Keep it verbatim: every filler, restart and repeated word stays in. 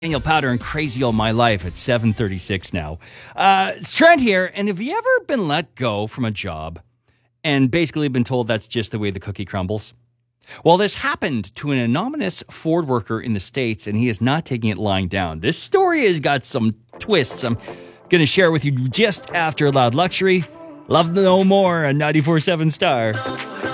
Daniel Powder and Crazy All My Life at seven thirty-six now. Uh, it's Trent here, and have you ever been let go from a job and basically been told that's just the way the cookie crumbles? Well, this happened to an anonymous Ford worker in the States, and he is not taking it lying down. This story has got some twists I'm going to share with you just after Loud Luxury. Love to know more on ninety-four point seven Star.